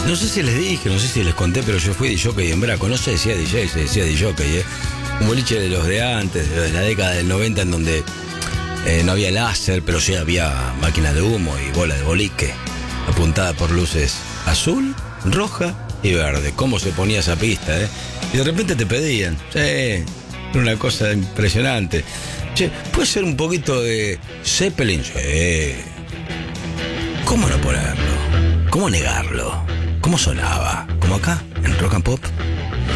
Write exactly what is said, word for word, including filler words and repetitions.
No sé si les dije, no sé si les conté, pero yo fui D J en Braco. No se decía D J, se decía D J, ¿eh? Un boliche de los de antes, de la década del noventa, en donde eh, no había láser, pero sí había máquina de humo y bola de boliche, apuntada por luces azul, roja y verde. ¿Cómo se ponía esa pista, eh? Y de repente te pedían, sí, era una cosa impresionante. Che, ¿puede ser un poquito de Zeppelin? Sí. ¿Cómo no ponerlo? ¿Cómo negarlo? ¿Cómo sonaba? ¿Como acá, en Rock and Pop?